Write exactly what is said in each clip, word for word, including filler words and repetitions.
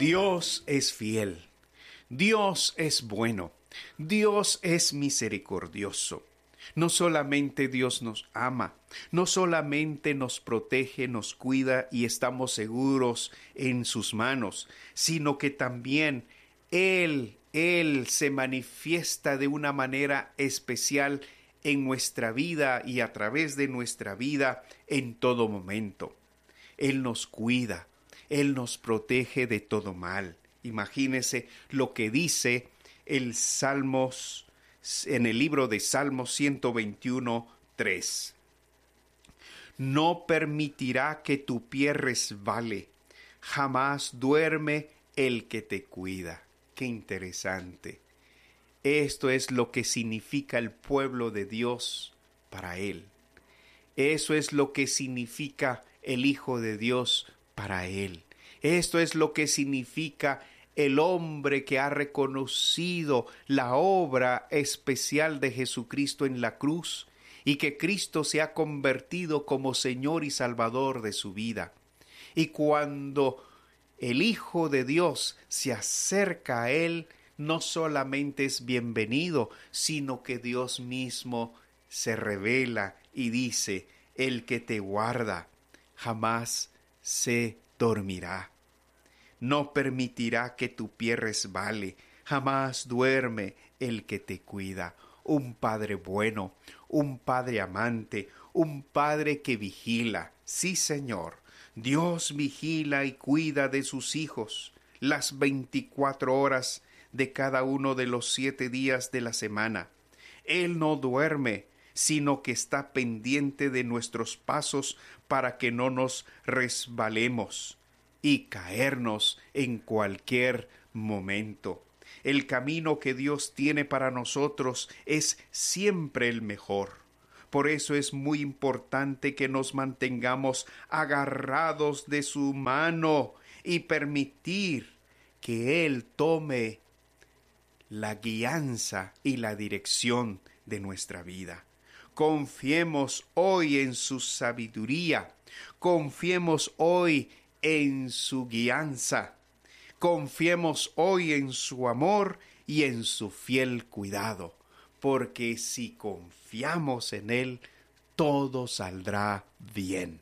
Dios es fiel, Dios es bueno, Dios es misericordioso. No solamente Dios nos ama, no solamente nos protege, nos cuida y estamos seguros en sus manos, sino que también Él, Él se manifiesta de una manera especial en nuestra vida y a través de nuestra vida en todo momento. Él nos cuida, Él nos protege de todo mal. Imagínese lo que dice el Salmos, en el libro de Salmos ciento veintiuno, tres. No permitirá que tu pie resbale, jamás duerme el que te cuida. Qué interesante. Esto es lo que significa el pueblo de Dios para Él. Eso es lo que significa el Hijo de Dios para Él. Esto es lo que significa el hombre que ha reconocido la obra especial de Jesucristo en la cruz y que Cristo se ha convertido como Señor y Salvador de su vida. Y cuando el Hijo de Dios se acerca a Él, no solamente es bienvenido, sino que Dios mismo se revela y dice: el que te guarda jamás se dormirá. No permitirá que tu pie resbale, jamás duerme el que te cuida. Un Padre bueno, un Padre amante, un Padre que vigila. Sí, Señor, Dios vigila y cuida de sus hijos las veinticuatro horas de cada uno de los siete días de la semana. Él no duerme, sino que está pendiente de nuestros pasos para que no nos resbalemos y caernos en cualquier momento. El camino que Dios tiene para nosotros es siempre el mejor. Por eso es muy importante que nos mantengamos agarrados de su mano y permitir que Él tome la guianza y la dirección de nuestra vida. Confiemos hoy en su sabiduría, confiemos hoy en su guianza, confiemos hoy en su amor y en su fiel cuidado, porque si confiamos en Él, todo saldrá bien.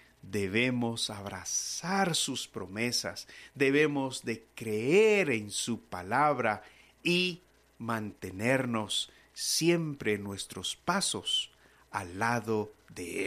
Debemos abrazar sus promesas, debemos de creer en su palabra y mantenernos siempre nuestros pasos al lado de Él.